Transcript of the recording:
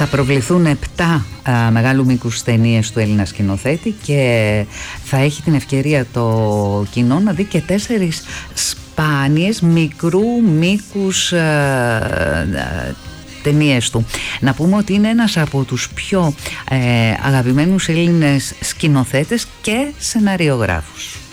Θα προβληθούν 7 μεγάλου μήκους ταινίες του Έλληνα σκηνοθέτη και θα έχει την ευκαιρία το κοινό να δει και 4 σπάνιες μικρού μήκους ταινίες του. Να πούμε ότι είναι ένας από τους πιο αγαπημένους Έλληνες σκηνοθέτες και σεναριογράφους.